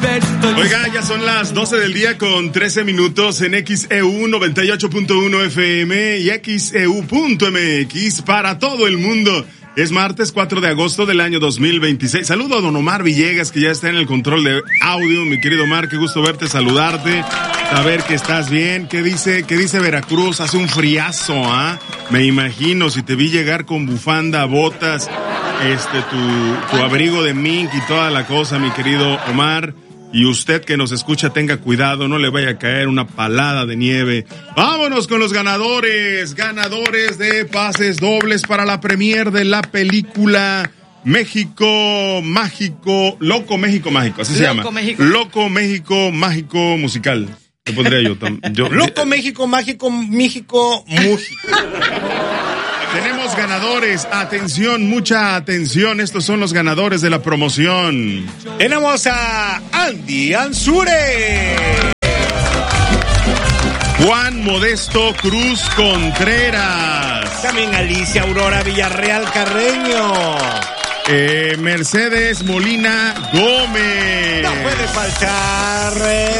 Oiga, ya son las 12 del día con 13 minutos en XEU 98.1 FM y XEU.mx para todo el mundo. Es martes 4 de agosto del año 2026. Saludo a don Omar Villegas, que ya está en el control de audio. Mi querido Omar, qué gusto verte, saludarte, saber que estás bien. ¿Qué dice Veracruz? Hace un friazo, ¿ah? Me imagino, si te vi llegar con bufanda, botas, tu abrigo de mink y toda la cosa, mi querido Omar. Y usted que nos escucha, tenga cuidado, no le vaya a caer una palada de nieve. Vámonos con los ganadores de pases dobles para la premier de la película México Mágico, Loco México Mágico, así se llama. Loco México Mágico musical. ¿Qué pondría yo? Loco México Mágico, México Músico. Tenemos ganadores, atención, mucha atención, estos son los ganadores de la promoción. Tenemos a Andy Ansure, Juan Modesto Cruz Contreras, también Alicia Aurora Villarreal Carreño, Mercedes Molina Gómez. No puede faltar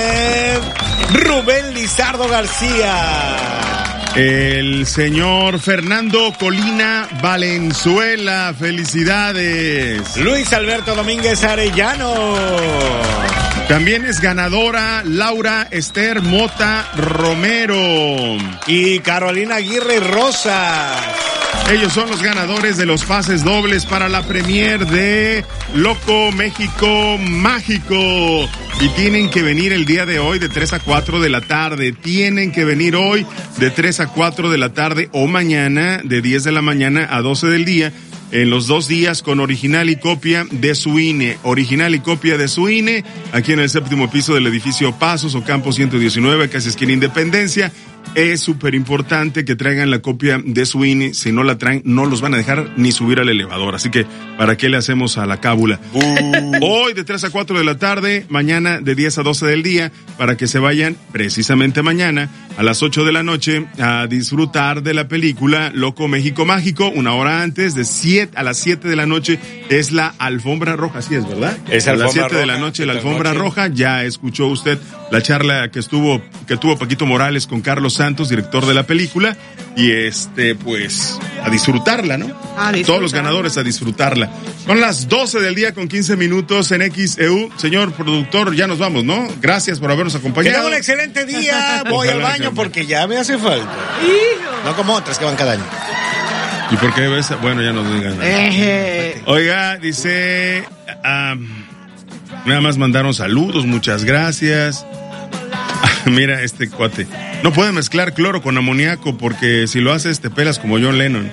Rubén Lizardo García. El señor Fernando Colina Valenzuela, felicidades. Luis Alberto Domínguez Arellano. También es ganadora Laura Esther Mota Romero. Y Carolina Aguirre Rosas. Ellos son los ganadores de los pases dobles para la premier de Loco México Mágico. Y tienen que venir el día de hoy de 3 a 4 de la tarde. Tienen que venir hoy de 3 a 4 de la tarde o mañana de 10 de la mañana a 12 del día. En los 2 días con original y copia de su INE. Original y copia de su INE. Aquí en el 7º piso del edificio Pasos o Campo 119, casi esquina Independencia. Es súper importante que traigan la copia de su INE. Si no la traen, no los van a dejar ni subir al elevador. Así que, ¿para qué le hacemos a la cábula? Hoy de 3 a 4 de la tarde, mañana de 10 a 12 del día, para que se vayan precisamente mañana a las 8 de la noche a disfrutar de la película Loco México Mágico. Una hora antes, a las 7 de la noche, es la alfombra roja. Así es, ¿verdad? Es a las 7 de la noche, la alfombra roja. Ya escuchó usted la charla que tuvo Paquito Morales con Carlos Santos, director de la película, y pues a disfrutarla, ¿no? Todos los ganadores a disfrutarla. Son las 12 del día con 15 minutos en XEU. Señor productor, ya nos vamos, ¿no? Gracias por habernos acompañado. Tengan un excelente día. Voy al baño porque ya me hace falta. ¡Hijo! No como otras que van cada año. ¿Y por qué ves? Bueno, ya nos digan. Oiga, dice, nada más mandaron saludos, muchas gracias. Mira este cuate. No puede mezclar cloro con amoníaco porque si lo haces te pelas como John Lennon.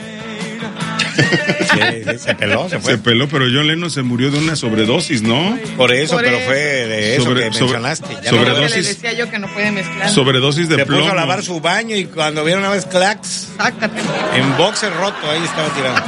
Sí, se peló, se fue. Se peló, pero John Lennon se murió de una sobredosis, ¿no? Por eso, pero fue de eso que mencionaste. Ya sobredosis. Le decía yo que no puede mezclar. Sobredosis de plomo. Se puso a lavar su baño y cuando vieron una vez clacks, sácate. En boxer roto, ahí estaba tirado.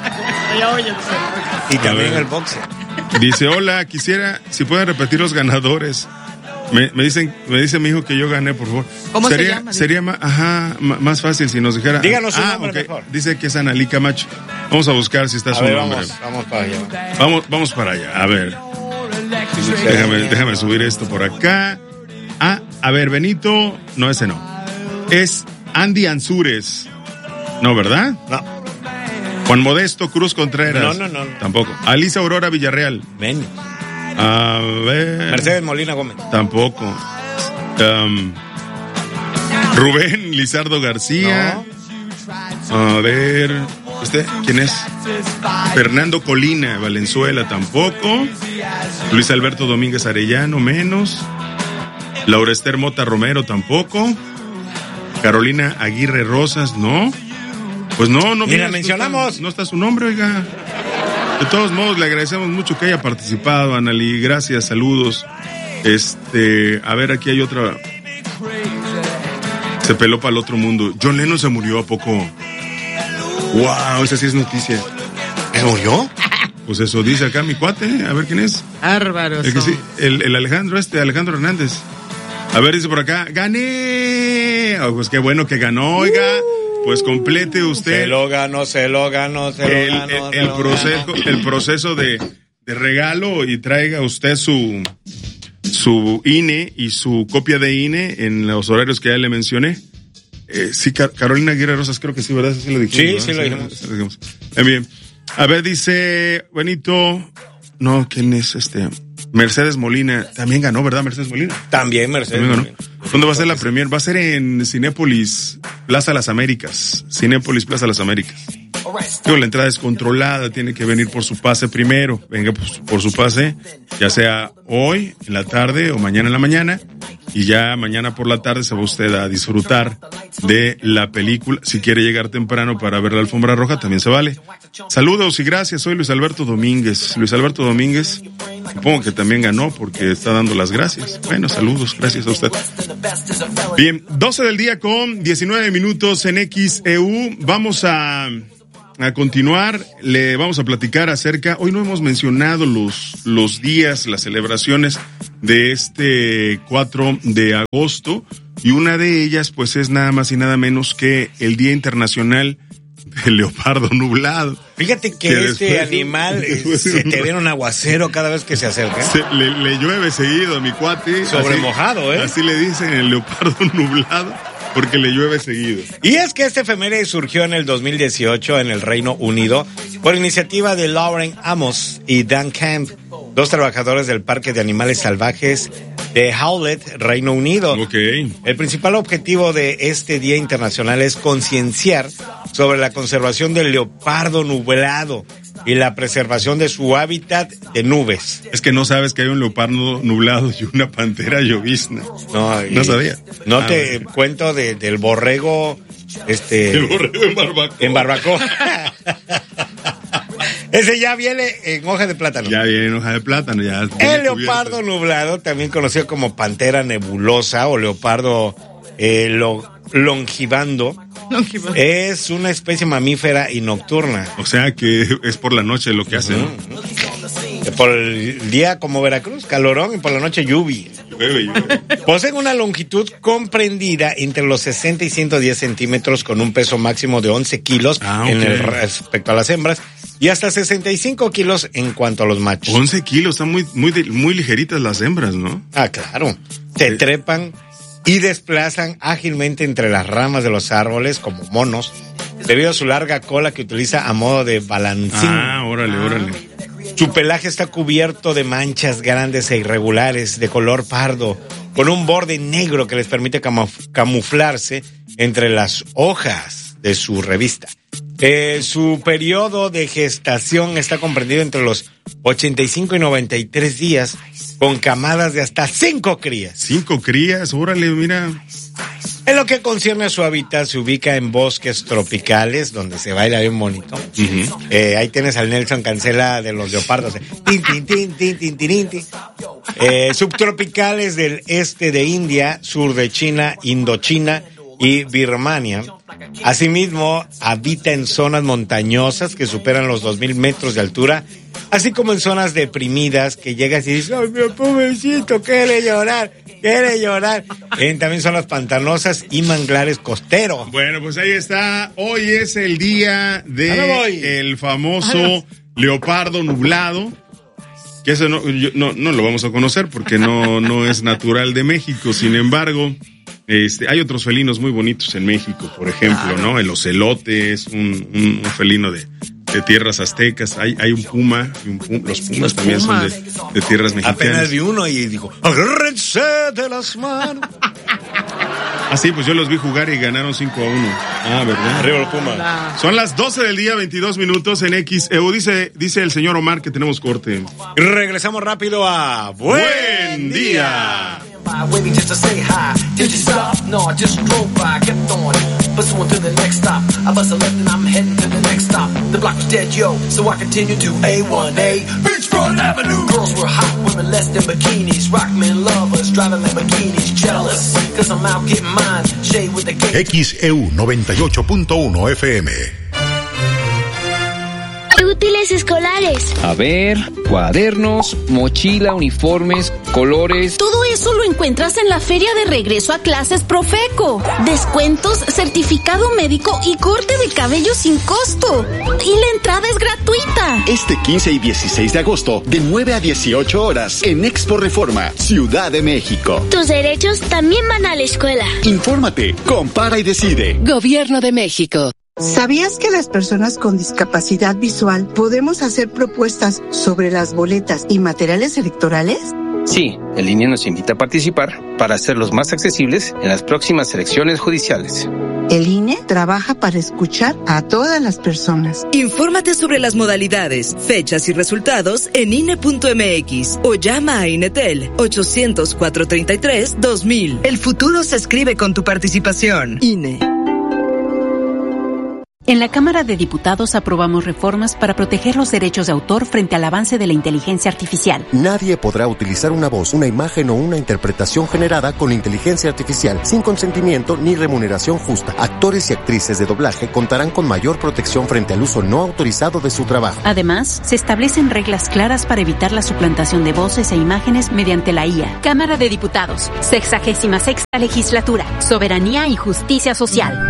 Y también el boxer. Dice, hola, quisiera, si pueden repetir los ganadores. Me dice mi hijo que yo gané, por favor. ¿Cómo se llama? Sería más fácil si nos dijera. Díganos su nombre mejor. Dice que es Analí Camacho. Vamos a buscar si está su nombre. Vamos para allá. Vamos para allá. A ver. Déjame subir esto por acá. A ver, Benito. No, ese no. Es Andy Ansures. No, ¿verdad? No. Juan Modesto Cruz Contreras. No. Tampoco. Alicia Aurora Villarreal. Menos. A ver. Mercedes Molina Gómez. Tampoco. Rubén Lizardo García. No. A ver. ¿Quién es? Fernando Colina Valenzuela, tampoco. Luis Alberto Domínguez Arellano, menos. Laura Esther Mota Romero, tampoco. Carolina Aguirre Rosas, no. Pues no. Mira, mencionamos. No está su nombre, oiga. De todos modos, le agradecemos mucho que haya participado, Analí. Gracias, saludos. A ver, aquí hay otra. Se peló para el otro mundo. John Lennon se murió, ¿a poco? Wow, esa sí es noticia. ¿Se murió? Pues eso dice acá mi cuate. A ver quién es. Bárbaro. El Alejandro Alejandro Hernández. A ver, dice por acá, ¡gané! Oh, pues qué bueno que ganó, oiga. Pues complete usted. Se lo ganó. El proceso de regalo y traiga usted su su INE y su copia de INE en los horarios que ya le mencioné. Sí, Carolina Aguirre Rosas, creo que sí, ¿verdad? Sí lo dijimos. Sí, lo dijimos. Bien. A ver, dice Benito, no, ¿quién es Mercedes Molina, también ganó, ¿verdad, Mercedes Molina? También Mercedes Molina. Molina. ¿Dónde va a ser la premier? Va a ser en Cinépolis Plaza Las Américas. Cinépolis Plaza Las Américas. La entrada es controlada, tiene que venir por su pase primero. Venga por su pase, ya sea hoy en la tarde o mañana en la mañana. Y ya mañana por la tarde se va usted a disfrutar de la película. Si quiere llegar temprano para ver la alfombra roja, también se vale. Saludos y gracias, soy Luis Alberto Domínguez. Luis Alberto Domínguez, supongo que también ganó porque está dando las gracias. Bueno, saludos, gracias a usted. Bien, 12 del día con 19 minutos en XEU. Vamos a continuar, le vamos a platicar acerca, hoy no hemos mencionado los días, las celebraciones de este 4 de agosto, y una de ellas pues es nada más y nada menos que el Día Internacional del Leopardo Nublado. Fíjate que este animal se te viene un aguacero cada vez que se acerca. Le llueve seguido a mi cuate. Sobremojado, Así le dicen el leopardo nublado. Porque le llueve seguido. Y es que este efeméride surgió en el 2018 en el Reino Unido por iniciativa de Lauren Amos y Dan Camp, 2 trabajadores del Parque de Animales Salvajes de Howlett, Reino Unido. Okay. El principal objetivo de este Día Internacional es concienciar sobre la conservación del leopardo nublado y la preservación de su hábitat de nubes. Es que no sabes que hay un leopardo nublado y una pantera llovizna. No sabía. No te cuento del borrego, El borrego en barbacoa. En barbacoa. Ese ya viene en hoja de plátano. Ya viene en hoja de plátano. Ya el leopardo nublado, también conocido como pantera nebulosa o leopardo longibando, es una especie mamífera y nocturna. O sea que es por la noche lo que hace, ¿no? Por el día como Veracruz, calorón, y por la noche lluvia. Llueve. Poseen una longitud comprendida entre los 60 y 110 centímetros con un peso máximo de 11 kilos respecto a las hembras y hasta 65 kilos en cuanto a los machos. 11 kilos, están muy ligeritas las hembras, ¿no? Ah, claro. Se trepan y desplazan ágilmente entre las ramas de los árboles como monos, debido a su larga cola que utiliza a modo de balancín. Órale. Su pelaje está cubierto de manchas grandes e irregulares de color pardo, con un borde negro que les permite camuflarse entre las hojas de su revista. Su periodo de gestación está comprendido entre los 85 y 93 días, con camadas de hasta 5 crías. 5 crías, órale, mira. En lo que concierne a su hábitat, se ubica en bosques tropicales, donde se baila bien bonito. Uh-huh. Ahí tienes al Nelson Cancela de los leopardos. Subtropicales del este de India, sur de China, Indochina y Birmania. Asimismo, habita en zonas montañosas que superan los 2,000 metros de altura, así como en zonas deprimidas que llegas y dices, ¡ay, mi pobrecito, quiere llorar! También zonas pantanosas y manglares costeros. Bueno, pues ahí está. Hoy es el día de el famoso leopardo nublado. Que eso no lo vamos a conocer porque no es natural de México. Sin embargo, hay otros felinos muy bonitos en México, por ejemplo, ¿no? El ocelote es un felino de tierras aztecas. Hay un puma, los pumas también son de tierras mexicanas. Apenas vi uno y dijo, agárrense de las manos. Sí, pues yo los vi jugar y ganaron 5-1. ¿Verdad? Arriba los Pumas. Son las 12 del día, 22 minutos en XEU. Dice el señor Omar que tenemos corte. Regresamos rápido a Buen Día. Waiting just to say hi. Did you stop? No, I just drove by, kept on pursuing to the next stop. I bust a left and I'm heading to the next stop. The block was dead, yo, so I continued to A1A Beachfront Avenue. Girls were hot, women less than bikinis. Rock men lovers, driving Lamborghinis. Jealous, cause I'm out getting mine. Shade with the cake. XEU 98.1 FM. útiles escolares. A ver, cuadernos, mochila, uniformes, colores. Todo eso lo encuentras en la Feria de Regreso a Clases Profeco. Descuentos, certificado médico y corte de cabello sin costo. Y la entrada es gratuita. Este 15 y 16 de agosto, de 9 a 18 horas, en Expo Reforma, Ciudad de México. Tus derechos también van a la escuela. Infórmate, compara y decide. Gobierno de México. ¿Sabías que las personas con discapacidad visual podemos hacer propuestas sobre las boletas y materiales electorales? Sí, el INE nos invita a participar para hacerlos más accesibles en las próximas elecciones judiciales. El INE trabaja para escuchar a todas las personas. Infórmate sobre las modalidades, fechas y resultados en INE.mx o llama a INETEL 800-433-2000. El futuro se escribe con tu participación. INE. En la Cámara de Diputados aprobamos reformas para proteger los derechos de autor frente al avance de la inteligencia artificial. Nadie podrá utilizar una voz, una imagen o una interpretación generada con inteligencia artificial sin consentimiento ni remuneración justa. Actores y actrices de doblaje contarán con mayor protección frente al uso no autorizado de su trabajo. Además, se establecen reglas claras para evitar la suplantación de voces e imágenes mediante la IA. Cámara de Diputados, 66ª Legislatura, Soberanía y Justicia Social.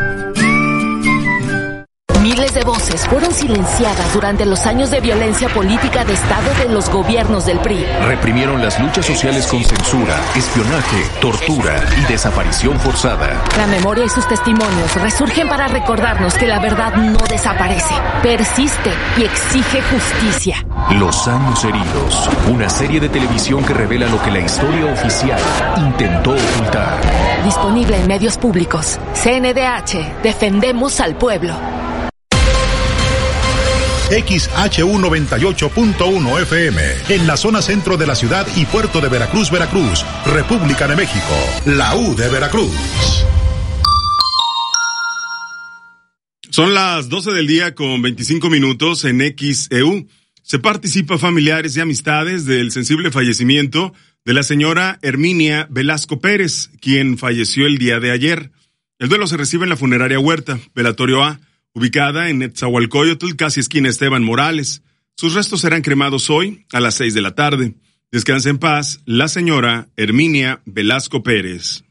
Miles de voces fueron silenciadas durante los años de violencia política de Estado de los gobiernos del PRI. Reprimieron las luchas sociales con censura, espionaje, tortura y desaparición forzada. La memoria y sus testimonios resurgen para recordarnos que la verdad no desaparece, persiste y exige justicia. Los años heridos, una serie de televisión que revela lo que la historia oficial intentó ocultar. Disponible en medios públicos. CNDH, defendemos al pueblo. XHU 98.1 FM, en la zona centro de la ciudad y puerto de Veracruz, Veracruz, República de México, la U de Veracruz. Son las 12 del día con 25 minutos en XEU. Se participa familiares y amistades del sensible fallecimiento de la señora Herminia Velasco Pérez, quien falleció el día de ayer. El duelo se recibe en la funeraria Huerta, velatorio A, ubicada en Netzahualcóyotl, casi esquina Esteban Morales. Sus restos serán cremados hoy a las 6 de la tarde. Descansa en paz la señora Herminia Velasco Pérez.